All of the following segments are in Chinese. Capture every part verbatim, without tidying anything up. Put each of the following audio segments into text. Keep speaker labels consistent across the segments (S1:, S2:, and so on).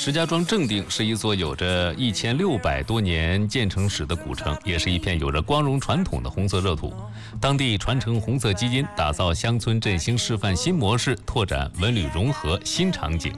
S1: 石家庄正定是一座有着一千六百多年建成史的古城，也是一片有着光荣传统的红色热土。当地传承红色基因，打造乡村振兴示范新模式，拓展文旅融合新场景。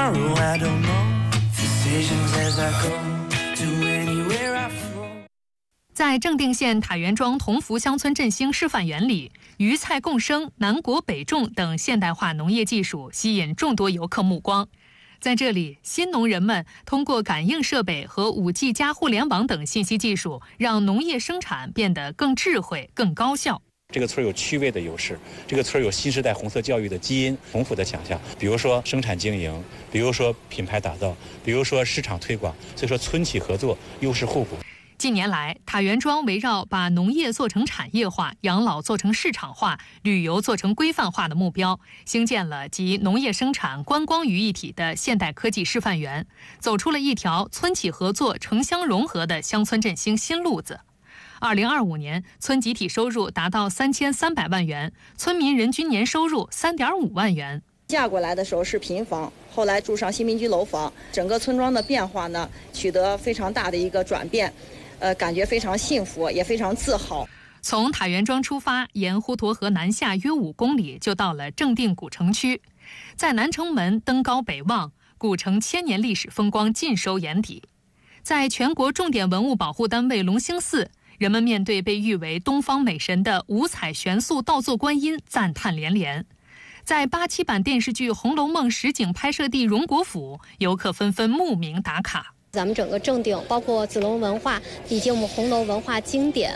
S2: 在正定县塔园庄同福乡村振兴示范园里，鱼菜共生、南国北种等现代化农业技术吸引众多游客目光。在这里，新农人们通过感应设备和 五 G 加互联网等信息技术，让农业生产变得更智慧、更高效。
S3: 这个村有区位的优势，这个村有新时代红色教育的基因、丰富的强项，比如说生产经营，比如说品牌打造，比如说市场推广，所以说村企合作，优势互补。
S2: 近年来，塔园庄围绕把农业做成产业化、养老做成市场化、旅游做成规范化的目标，兴建了集农业生产、观光于一体的现代科技示范园，走出了一条村企合作、城乡融合的乡村振兴新路子。二零二五年，村集体收入达到三千三百万元，村民人均年收入三点五万元。
S4: 嫁过来的时候是平房，后来住上新民居楼房，整个村庄的变化呢，取得非常大的一个转变。呃，感觉非常幸福，也非常自豪。
S2: 从塔园庄出发，沿滹沱河南下约五公里，就到了正定古城区。在南城门登高北望，古城千年历史风光尽收眼底。在全国重点文物保护单位龙兴寺，人们面对被誉为东方美神的五彩玄塑倒座观音，赞叹连连。在八七版电视剧《红楼梦》实景拍摄地荣国府，游客纷纷慕名打卡。
S5: 咱们整个正定，包括子龙文化以及我们红楼文化经典，